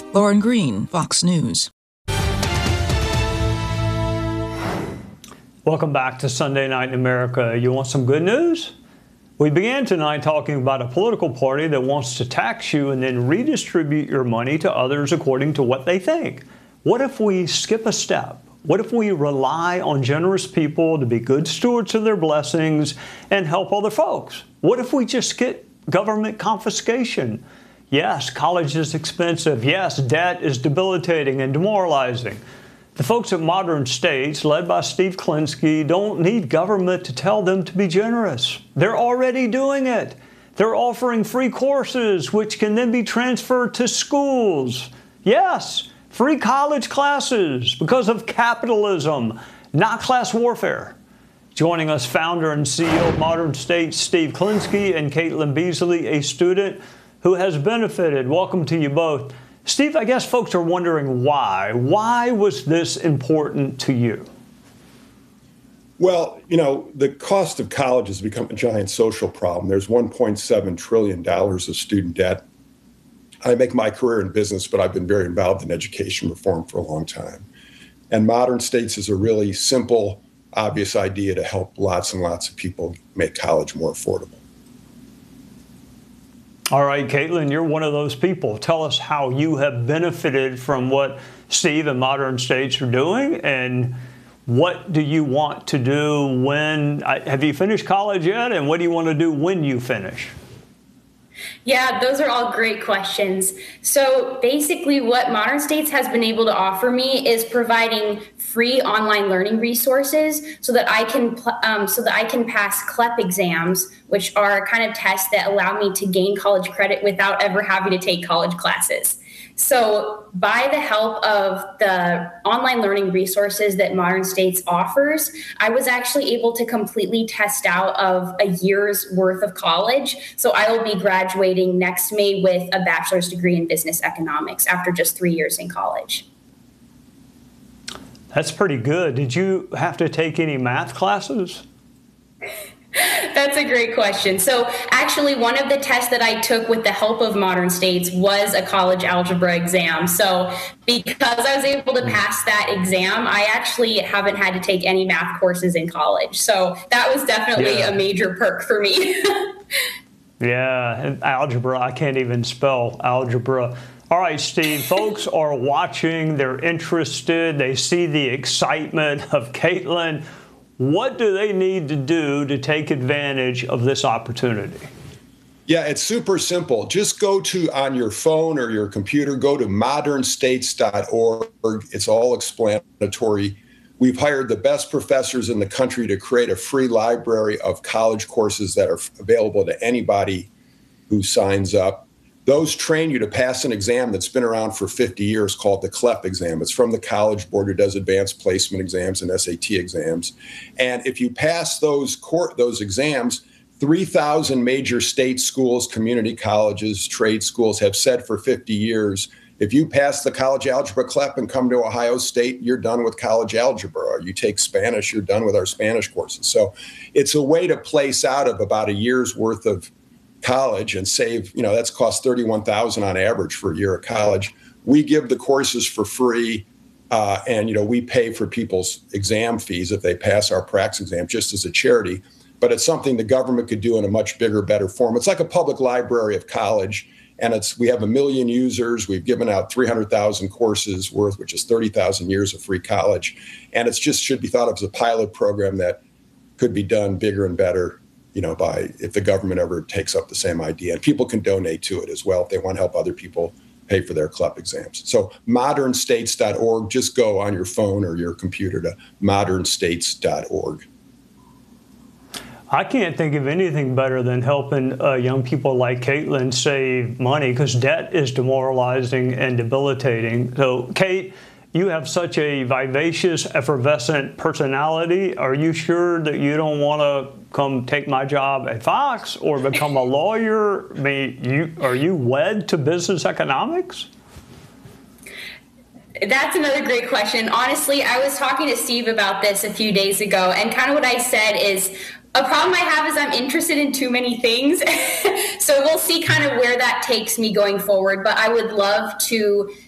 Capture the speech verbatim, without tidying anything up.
Lauren Green, Fox News. Welcome back to Sunday Night in America. You want some good news? We began tonight talking about a political party that wants to tax you and then redistribute your money to others according to what they think. What if we skip a step? What if we rely on generous people to be good stewards of their blessings and help other folks? What if we just get government confiscation? Yes, college is expensive. Yes, debt is debilitating and demoralizing. The folks at Modern States, led by Steve Klinsky, don't need government to tell them to be generous. They're already doing it. They're offering free courses, which can then be transferred to schools. Yes, free college classes because of capitalism, not class warfare. Joining us, founder and C E O of Modern States, Steve Klinsky, and Caitlin Beasley, a student who has benefited. Welcome to you both. Steve, I guess folks are wondering why. Why was this important to you? Well, you know, the cost of college has become a giant social problem. There's one point seven trillion dollars of student debt. I make my career in business, but I've been very involved in education reform for a long time. And Modern States is a really simple, obvious idea to help lots and lots of people make college more affordable. All right, Caitlin, you're one of those people. Tell us how you have benefited from what Steve and Modern States are doing, and what do you want to do when, have you finished college yet, and what do you want to do when you finish? Yeah, those are all great questions. So basically what Modern States has been able to offer me is providing free online learning resources so that I can um, so that I can pass C L E P exams, which are kind of tests that allow me to gain college credit without ever having to take college classes. So by the help of the online learning resources that Modern States offers, I was actually able to completely test out of a year's worth of college. So I will be graduating next May with a bachelor's degree in business economics after just three years in college. That's pretty good. Did you have to take any math classes? That's a great question. So actually, one of the tests that I took with the help of Modern States was a college algebra exam. So because I was able to pass that exam, I actually haven't had to take any math courses in college. So that was definitely yeah. a major perk for me. Yeah, and algebra, I can't even spell algebra. All right, Steve, folks are watching, they're interested, they see the excitement of Caitlin. What do they need to do to take advantage of this opportunity? Yeah, it's super simple. Just go to, on your phone or your computer, go to modern states dot org. It's all explanatory. We've hired the best professors in the country to create a free library of college courses that are available to anybody who signs up. Those train you to pass an exam that's been around for fifty years called the C L E P exam. It's from the College Board, who does advanced placement exams and S A T exams. And if you pass those court, those exams, three thousand major state schools, community colleges, trade schools have said for fifty years, if you pass the college algebra C L E P and come to Ohio State, you're done with college algebra. Or you take Spanish, you're done with our Spanish courses. So it's a way to place out of about a year's worth of college and save, you know, that's cost thirty-one thousand dollars on average for a year of college. We give the courses for free, uh, and, you know, we pay for people's exam fees if they pass our prax exam just as a charity. But it's something the government could do in a much bigger, better form. It's like a public library of college, and it's we have a million users. We've given out three hundred thousand courses worth, which is thirty thousand years of free college. And it's just should be thought of as a pilot program that could be done bigger and better, you know, by if the government ever takes up the same idea. And people can donate to it as well if they want to help other people pay for their C L E P exams. So modern states dot org, just go on your phone or your computer to modern states dot org. I can't think of anything better than helping uh, young people like Caitlin save money, because debt is demoralizing and debilitating. So, Kate, you have such a vivacious, effervescent personality. Are you sure that you don't want to come take my job at Fox or become a lawyer? I mean, you, are you wed to business economics? That's another great question. Honestly, I was talking to Steve about this a few days ago, and kind of what I said is, a problem I have is I'm interested in too many things. So we'll see kind of where that takes me going forward. But I would love to